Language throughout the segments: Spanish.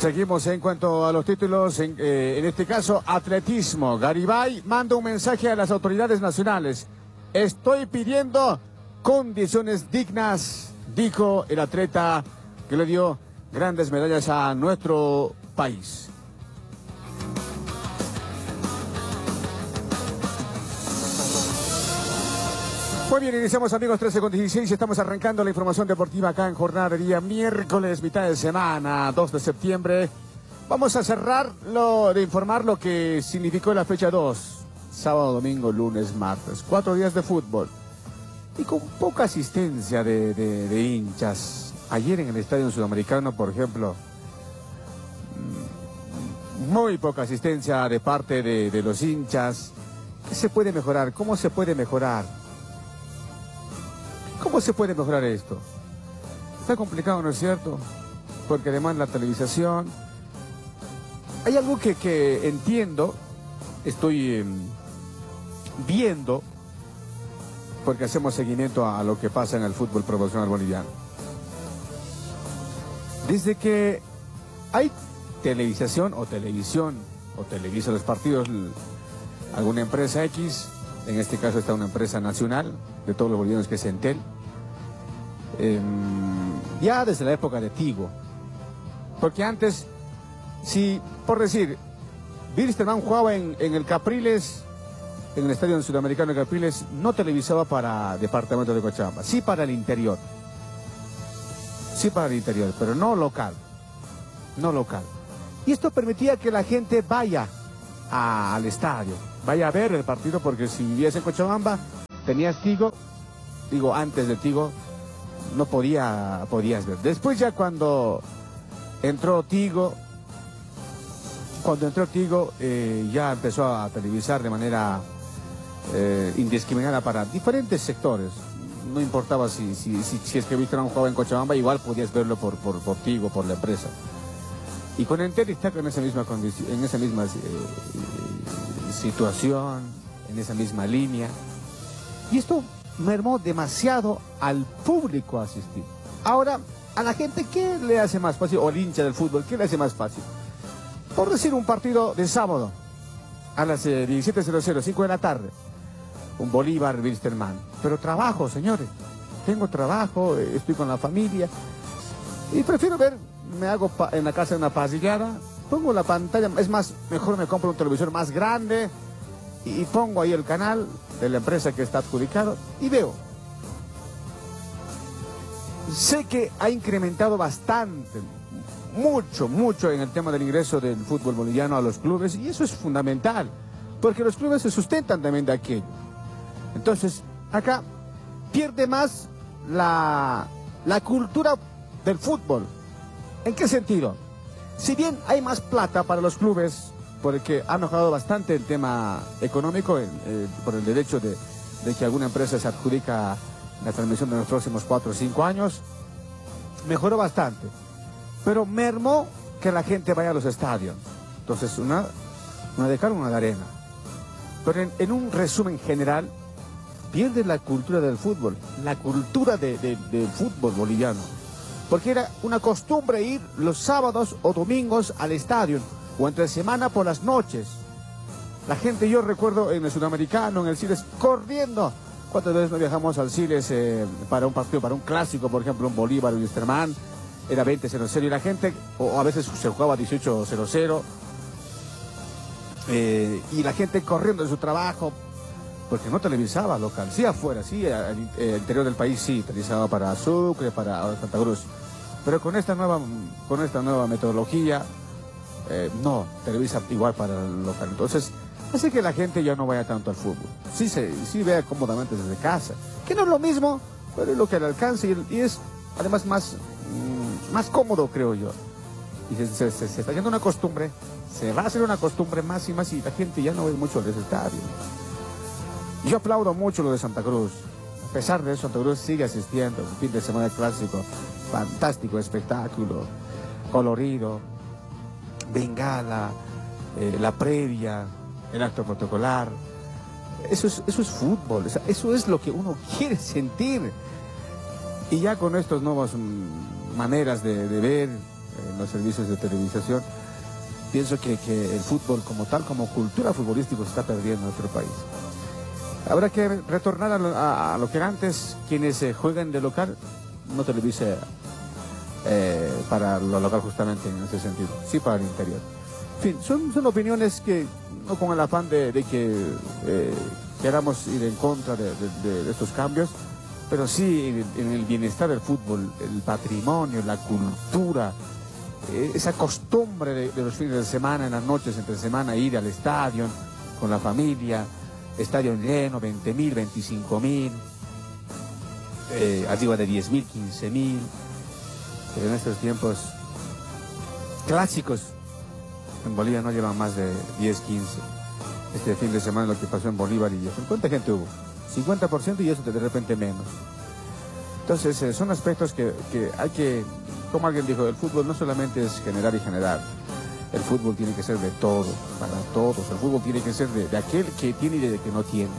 Seguimos en cuanto a los títulos, en este caso atletismo. Garibay manda un mensaje a las autoridades nacionales. Estoy pidiendo condiciones dignas, dijo el atleta que le dio grandes medallas a nuestro país. Muy bien, iniciamos amigos, 13:16, estamos arrancando la información deportiva acá en jornada de día miércoles, mitad de semana, 2 de septiembre. Vamos a cerrar de informar lo que significó la fecha 2, sábado, domingo, lunes, martes, 4 días de fútbol y con poca asistencia de hinchas. Ayer en el Estadio Sudamericano, por ejemplo, muy poca asistencia de parte de los hinchas. ¿Qué se puede mejorar? ¿Cómo se puede mejorar? ¿Cómo se puede mejorar esto? Está complicado, ¿no es cierto? Porque además la televisación... Hay algo que entiendo, estoy viendo, porque hacemos seguimiento a lo que pasa en el fútbol profesional boliviano. Desde que hay televisación o televisa los partidos, alguna empresa X, en este caso está una empresa nacional de todos los bolivianos que es Entel, ya desde la época de Tigo, porque antes, si por decir, Wilstermann jugaba en el Capriles, en el Estadio Sudamericano de Capriles, no televisaba para departamento de Cochabamba, sí para el interior, pero no local, y esto permitía que la gente vaya al estadio, vaya a ver el partido, porque si vivías en Cochabamba, tenías Tigo, digo, antes de Tigo, no podías ver. Después ya cuando entró Tigo, ya empezó a televisar de manera indiscriminada para diferentes sectores. No importaba si es que Wilstermann jugaba en Cochabamba, igual podías verlo por Tigo, por la empresa. Y con Entel está en esa misma condición, en esa misma situación, en esa misma línea. Y esto mermó demasiado al público asistir. Ahora, a la gente, ¿qué le hace más fácil? O al hincha del fútbol, ¿qué le hace más fácil? Por decir, un partido de sábado, a las 17:00, 5 de la tarde, un Bolívar-Wilstermann. Pero trabajo, señores. Tengo trabajo, estoy con la familia. Y prefiero ver, me hago en la casa una parrillada, pongo la pantalla, es más, mejor me compro un televisor más grande y pongo ahí el canal de la empresa que está adjudicado y veo. Sé que ha incrementado bastante, mucho en el tema del ingreso del fútbol boliviano a los clubes, y eso es fundamental, porque los clubes se sustentan también de aquello. Entonces, acá pierde más la cultura del fútbol. ¿En qué sentido? Si bien hay más plata para los clubes, porque ha mejorado bastante el tema económico, por el derecho de que alguna empresa se adjudica la transmisión de los próximos 4 o 5 años, mejoró bastante, pero mermó que la gente vaya a los estadios. Entonces, una de cal, una de arena. Pero en un resumen general, pierde la cultura del fútbol, la cultura del fútbol boliviano. Porque era una costumbre ir los sábados o domingos al estadio, o entre semana por las noches. La gente, yo recuerdo en el Sudamericano, en el Siles, corriendo. ¿Cuántas veces no viajamos al Siles para un partido, para un clásico, por ejemplo, un Bolívar o Wilstermann? Era 20:00 y la gente, o a veces se jugaba 18:00. Y la gente corriendo de su trabajo, porque no televisaba local, sí afuera, sí, al interior del país sí, televisaba para Sucre, para Santa Cruz, pero con esta nueva metodología, no, televisa igual para el local. Entonces, hace que la gente ya no vaya tanto al fútbol, sí vea cómodamente desde casa, que no es lo mismo, pero es lo que le alcance, y es además más cómodo, creo yo. Y se está haciendo una costumbre, se va a hacer una costumbre más y más, y la gente ya no ve mucho el estadio. Yo aplaudo mucho lo de Santa Cruz. A pesar de eso, Santa Cruz sigue asistiendo. Un fin de semana clásico, fantástico espectáculo, colorido, bengala, la previa, el acto protocolar. Eso es fútbol, eso es lo que uno quiere sentir. Y ya con estas nuevas maneras de ver en los servicios de televisación, pienso que el fútbol como tal, como cultura futbolística, se está perdiendo en nuestro país. Habrá que retornar a lo que era antes. Quienes juegan de local, no televise para lo local justamente en ese sentido, sí para el interior. En fin, son opiniones que, no con el afán de que queramos ir en contra de estos cambios, pero sí en el bienestar del fútbol, el patrimonio, la cultura, esa costumbre de los fines de semana, en las noches, entre semana, ir al estadio con la familia, estadio lleno, 20.000, 25.000, arriba de 10.000, 15.000, pero en estos tiempos clásicos en Bolivia no llevan más de 10, 15. Este fin de semana lo que pasó en Bolívar y eso. ¿Cuánta gente hubo? 50% y eso de repente menos. Entonces son aspectos que hay que, como alguien dijo, el fútbol no solamente es generar y generar. El fútbol tiene que ser de todos, para todos. El fútbol tiene que ser de aquel que tiene y de que no tiene.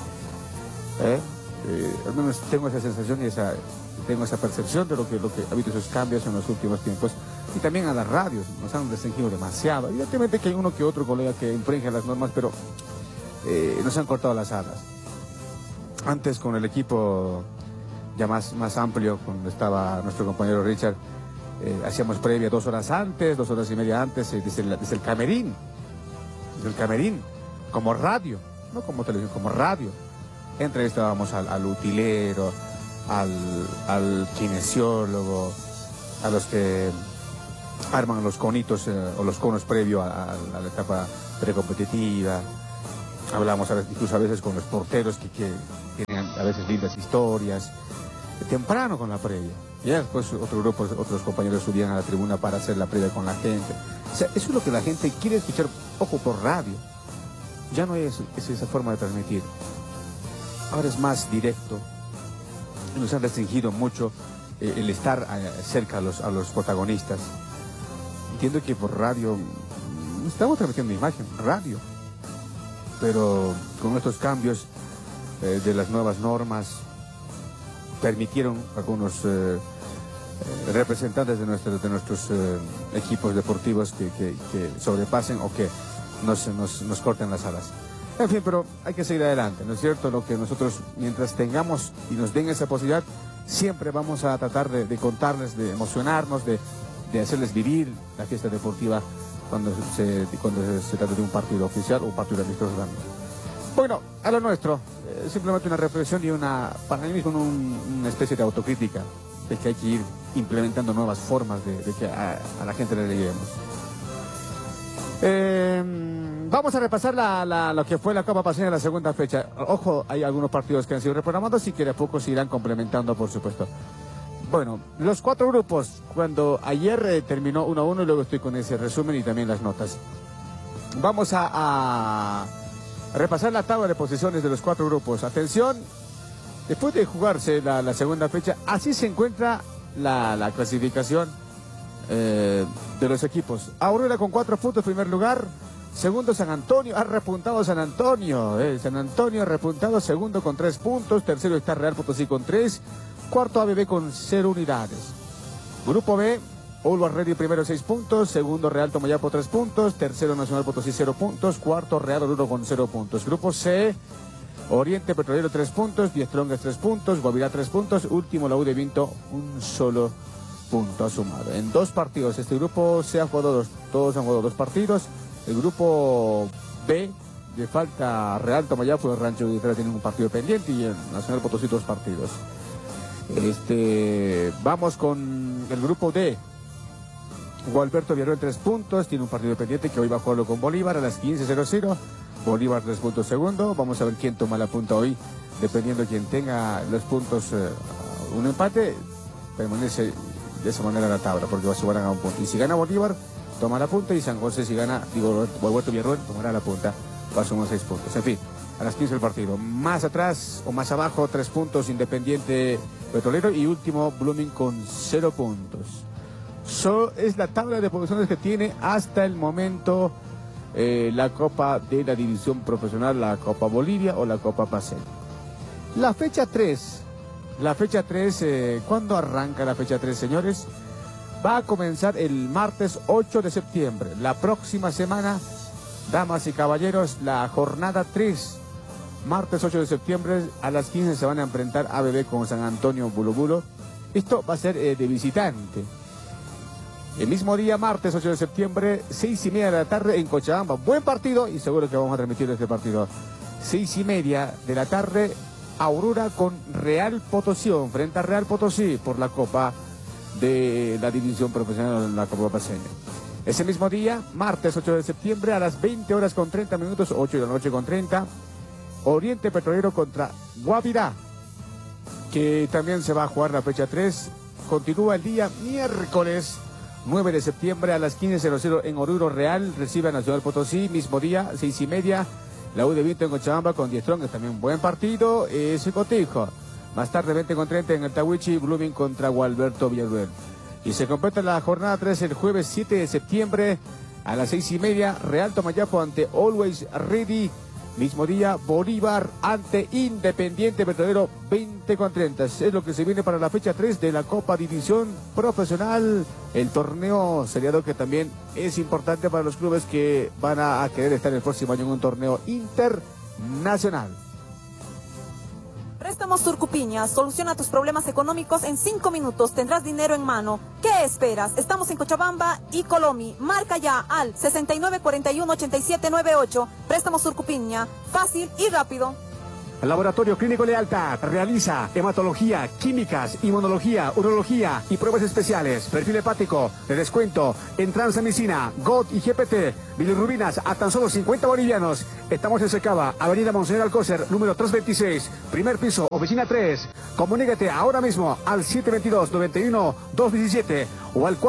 Al menos tengo esa sensación y tengo esa percepción de lo que ha habido esos cambios en los últimos tiempos. Y también a las radios, nos han restringido demasiado. Evidentemente que hay uno que otro colega que infringe las normas, pero nos han cortado las alas. Antes con el equipo ya más amplio, cuando estaba nuestro compañero Richard, hacíamos previa 2 horas antes, 2 horas y media antes, desde el camerín. Desde el camerín, como radio, no como televisión, como radio. Entrevistábamos al utilero, al kinesiólogo, a los que arman los conitos o los conos previo a la etapa precompetitiva. Hablamos incluso a veces con los porteros que tienen a veces lindas historias. Temprano con la previa. Ya después otros compañeros subían a la tribuna para hacer la previa con la gente. O sea, eso es lo que la gente quiere escuchar, ojo, por radio. Ya no es esa forma de transmitir. Ahora es más directo. Nos han restringido mucho el estar cerca a los protagonistas. Entiendo que por radio estamos transmitiendo imagen, radio. Pero con estos cambios de las nuevas normas, permitieron algunos representantes de nuestros equipos deportivos que sobrepasen o que nos corten las alas. En fin, pero hay que seguir adelante, ¿no es cierto? Lo que nosotros, mientras tengamos y nos den esa posibilidad, siempre vamos a tratar de contarles, de emocionarnos, de hacerles vivir la fiesta deportiva cuando se trata de un partido oficial o un partido amistoso también. Bueno, a lo nuestro, simplemente una reflexión y para mí mismo una especie de autocrítica de que hay que ir implementando nuevas formas de que a la gente le lleguemos. Vamos a repasar lo que fue la Copa Paceña de la segunda fecha. Ojo, hay algunos partidos que han sido reprogramados y que de a poco se irán complementando, por supuesto. Bueno, los 4 grupos, cuando ayer terminó 1-1 y luego estoy con ese resumen y también las notas. Vamos a repasar la tabla de posiciones de los 4 grupos. Atención, después de jugarse la segunda fecha, así se encuentra la clasificación de los equipos. Aurora con 4 puntos, primer lugar. Segundo, San Antonio. Ha repuntado San Antonio. San Antonio ha repuntado, segundo con 3 puntos. Tercero está Real Potosí con 3. Cuarto, ABB con 0 unidades. Grupo B, Always Ready primero 6 puntos. Segundo, Real Tomayapo 3 puntos. Tercero, Nacional Potosí 0 puntos. Cuarto, Real Oruro con 0 puntos. Grupo C, Oriente Petrolero 3 puntos. Die Strongest 3 puntos. Guavirá 3 puntos. Último, la U de Vinto, un solo punto ha sumado. En 2 partidos, este grupo C ha jugado todos han jugado 2 partidos. El grupo B, le falta Real Tomayapo y el Rancho de Itera tienen un partido pendiente y el Nacional Potosí 2 partidos. Vamos con el grupo D. Gualberto Villarreal 3 puntos, tiene un partido pendiente que hoy va a jugarlo con Bolívar a las 15:00. Bolívar 3 puntos segundo. Vamos a ver quién toma la punta hoy, dependiendo de quién tenga los puntos. Un empate permanece de esa manera en la tabla, porque va a subir a un punto. Y si gana Bolívar, toma la punta, y San José, si gana, Gualberto Villarreal, tomará la punta, va a sumar 6 puntos. En fin, a las 15 el partido. Más atrás o más abajo, 3 puntos, Independiente Petrolero, y último, Blooming con 0 puntos. Es la tabla de posiciones que tiene hasta el momento la Copa de la División Profesional, la Copa Bolivia o la Copa Paceña. La fecha 3, ¿cuándo arranca la fecha 3, señores? va a comenzar el martes 8 de septiembre. La próxima semana, damas y caballeros, la jornada 3. Martes 8 de septiembre a las 15 se van a enfrentar ABB con San Antonio Bulo. Esto va a ser de visitante. El mismo día, martes 8 de septiembre, 6:30 de la tarde en Cochabamba. Buen partido y seguro que vamos a transmitir este partido. 6:30 de la tarde, Aurora con Real Potosí, frente a Real Potosí por la Copa de la División Profesional en la Copa Paceña. Ese mismo día, martes 8 de septiembre, a las 20 horas con 30 minutos, 8 de la noche con 30, Oriente Petrolero contra Guavirá, que también se va a jugar la fecha 3. Continúa el día miércoles 9 de septiembre a las 15:00 en Oruro. Real recibe a Nacional Potosí, mismo día, 6:30. La U de Vinto en Cochabamba con Diestrón, que es también un buen partido, ese cotejo. Más tarde, 20:30 en el Tawichi, Blooming contra Gualberto Villarruel. Y se completa la jornada 3 el jueves 7 de septiembre a las 6:30, Real Tomayapo ante Always Ready. Mismo día, Bolívar ante Independiente Petrolero, 20:30. Es lo que se viene para la fecha 3 de la Copa División Profesional. El torneo seriado que también es importante para los clubes que van a querer estar el próximo año en un torneo internacional. Préstamos Surcupiña, soluciona tus problemas económicos en 5 minutos, tendrás dinero en mano. ¿Qué esperas? Estamos en Cochabamba y Colomi. Marca ya al 6941-8798. Préstamos Surcupiña, fácil y rápido. El Laboratorio Clínico Lealtad realiza hematología, químicas, inmunología, urología y pruebas especiales. Perfil hepático, de descuento en Transamicina, GOT y GPT. Bilirrubinas a tan solo 50 bolivianos. Estamos en Secaba, Avenida Monseñor Alcócer, número 326, primer piso, oficina 3. Comunícate ahora mismo al 722-91-217 o al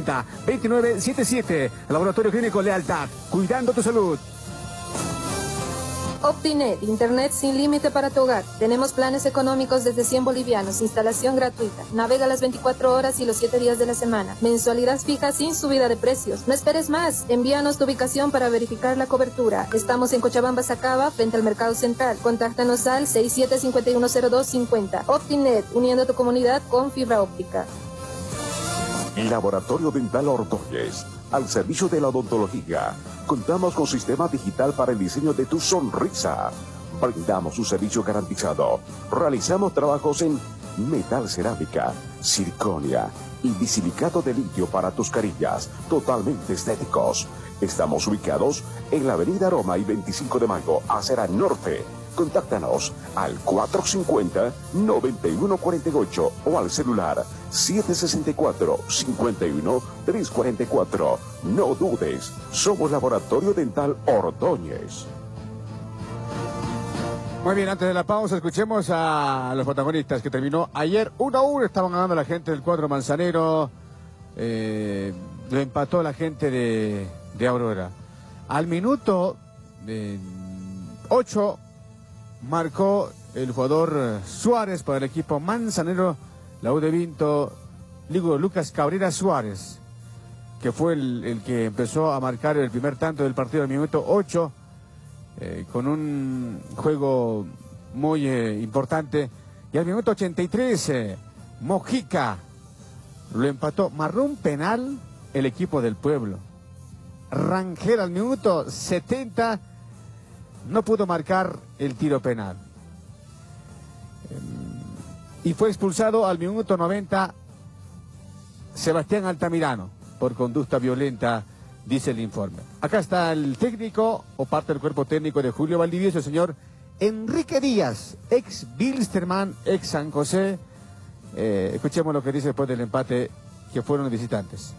470-2977. Laboratorio Clínico Lealtad, cuidando tu salud. Optinet, internet sin límite para tu hogar. Tenemos planes económicos desde 100 bolivianos, instalación gratuita. Navega las 24 horas y los 7 días de la semana. Mensualidad fija sin subida de precios. No esperes más. Envíanos tu ubicación para verificar la cobertura. Estamos en Cochabamba, Sacaba, frente al Mercado Central. Contáctanos al 67510250. Optinet, uniendo tu comunidad con fibra óptica. Laboratorio Dental Ordóñez, al servicio de la odontología. Contamos con sistema digital para el diseño de tu sonrisa. Brindamos un servicio garantizado. Realizamos trabajos en metal cerámica, circonia y bisilicato de litio para tus carillas, totalmente estéticos. Estamos ubicados en la avenida Roma y 25 de Mayo, acera norte. Contáctanos al 450-9148 o al celular 764-51-344. No dudes, somos Laboratorio Dental Ordóñez. Muy bien, antes de la pausa escuchemos a los protagonistas que terminó ayer 1-1. Estaban ganando la gente del cuadro manzanero. Lo empató la gente de Aurora. Al minuto 8 marcó el jugador Suárez para el equipo manzanero, la U de Vinto, Lucas Cabrera Suárez, que fue el que empezó a marcar el primer tanto del partido al minuto 8, con un juego muy importante. Y al minuto 83, Mojica lo empató. Marrón penal el equipo del pueblo. Rangel al minuto 70 no pudo marcar el tiro penal. Y fue expulsado al minuto 90 Sebastián Altamirano por conducta violenta, dice el informe. Acá está el técnico o parte del cuerpo técnico de Julio Valdivieso, el señor Enrique Díaz, ex Bilsterman, ex San José. Escuchemos lo que dice después del empate, que fueron los visitantes.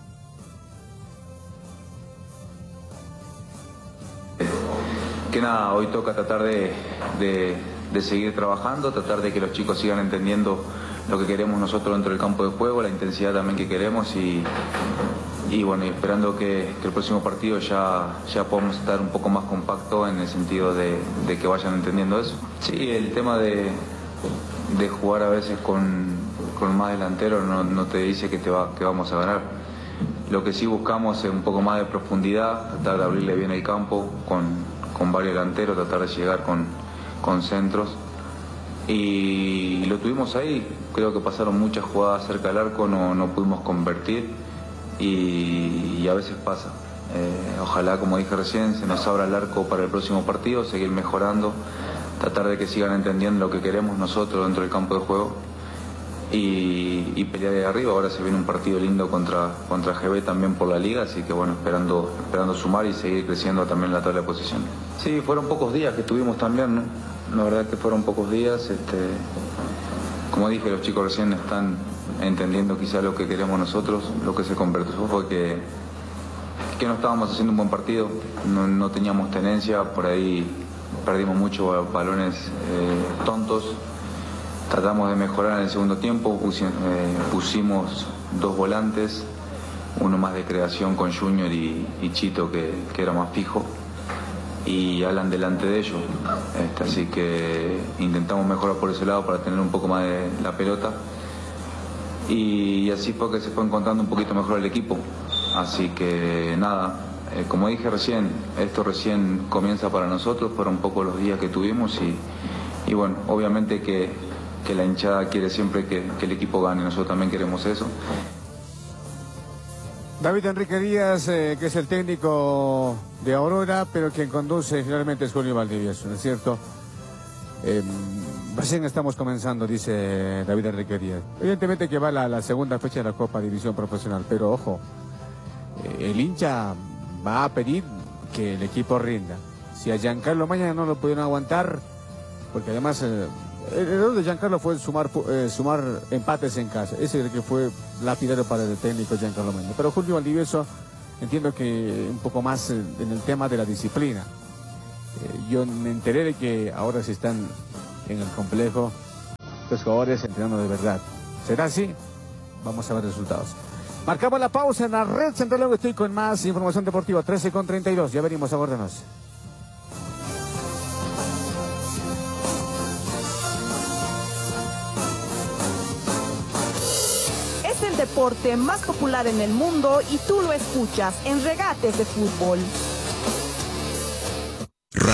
Que nada, hoy toca tratar de seguir trabajando, tratar de que los chicos sigan entendiendo lo que queremos nosotros dentro del campo de juego, la intensidad también que queremos y bueno, esperando que el próximo partido ya podamos estar un poco más compacto en el sentido de que vayan entendiendo eso. Sí, el tema de jugar a veces con más delantero no te dice que vamos a ganar. Lo que sí buscamos es un poco más de profundidad, tratar de abrirle bien el campo con varios delanteros, tratar de llegar con centros. Y lo tuvimos ahí, creo que pasaron muchas jugadas cerca del arco, no pudimos convertir. y a veces pasa. Ojalá, como dije recién, se nos abra el arco para el próximo partido, seguir mejorando, tratar de que sigan entendiendo lo que queremos nosotros dentro del campo de juego y pelear de arriba. Ahora se viene un partido lindo contra GB también por la liga, así que bueno, esperando sumar y seguir creciendo también en la tabla de posiciones. Sí, fueron pocos días que tuvimos también, ¿no? La verdad que fueron pocos días. Como dije, los chicos recién están entendiendo quizá lo que queremos nosotros. Lo que se convirtió fue que no estábamos haciendo un buen partido, no teníamos tenencia, por ahí perdimos muchos balones tontos. Tratamos de mejorar en el segundo tiempo, pusimos 2 volantes, uno más de creación con Junior y Chito, que era más fijo, y Alan delante de ellos. Así que intentamos mejorar por ese lado para tener un poco más de la pelota. Y así fue que se fue encontrando un poquito mejor el equipo. Así que nada, como dije recién, esto recién comienza para nosotros, fueron un poco los días que tuvimos y bueno, obviamente que la hinchada quiere siempre que el equipo gane, nosotros también queremos eso. David Enrique Díaz, que es el técnico de Aurora, pero quien conduce finalmente es Julio Valdivieso, ¿no es cierto? Recién estamos comenzando, dice David Enrique Díaz. Evidentemente que va la segunda fecha de la Copa División Profesional, pero ojo, el hincha va a pedir que el equipo rinda. Si a Giancarlo mañana no lo pudieron aguantar, porque además el error de Giancarlo fue sumar empates en casa. Ese es el que fue lapidario para el técnico Giancarlo Mañana. Pero Julio Valdivieso, entiendo que un poco más en el tema de la disciplina. Yo me enteré de que ahora sí están en el complejo los jugadores entrenando de verdad. ¿Será así? Vamos a ver resultados. Marcamos la pausa en la red central, luego estoy con más información deportiva, 13:32, ya venimos, aguárdenos. Es el deporte más popular en el mundo y tú lo escuchas en Regates de Fútbol.